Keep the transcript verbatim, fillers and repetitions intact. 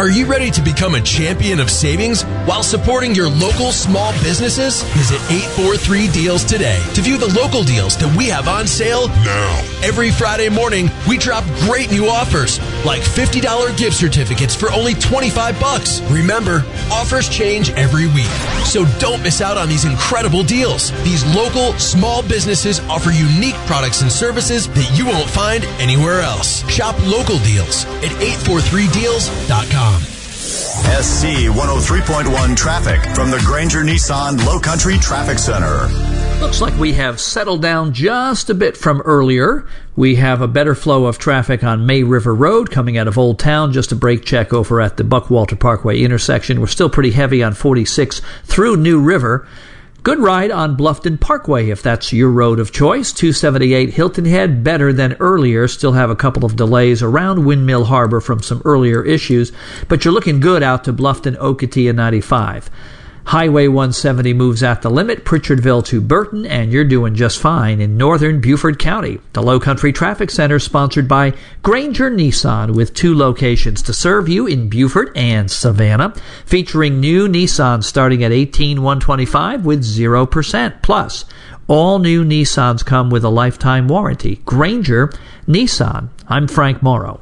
Are you ready to become a champion of savings while supporting your local small businesses? Visit eight forty-three deals today to view the local deals that we have on sale now. Every Friday morning, we drop great new offers like fifty dollars gift certificates for only twenty-five bucks. Remember, offers change every week, so don't miss out on these incredible deals. These local small businesses offer unique products and services that you won't find anywhere else. Shop local deals at eight forty-three deals dot com. S C one oh three point one traffic from the Granger Nissan Low Country Traffic Center. Looks like we have settled down just a bit from earlier. We have a better flow of traffic on May River Road coming out of Old Town. Just a brake check over at the Buckwalter Parkway intersection. We're still pretty heavy on forty-six through New River. Good ride on Bluffton Parkway if that's your road of choice. two seventy-eight Hilton Head, better than earlier. Still have a couple of delays around Windmill Harbor from some earlier issues, but you're looking good out to Bluffton, Ocotillo ninety-five. Highway one seventy moves at the limit, Pritchardville to Burton, and you're doing just fine in northern Beaufort County. The Low Country Traffic Center is sponsored by Granger Nissan with two locations to serve you in Beaufort and Savannah, featuring new Nissans starting at eighteen thousand one hundred twenty-five dollars with zero percent. Plus, all new Nissans come with a lifetime warranty. Granger Nissan. I'm Frank Morrow.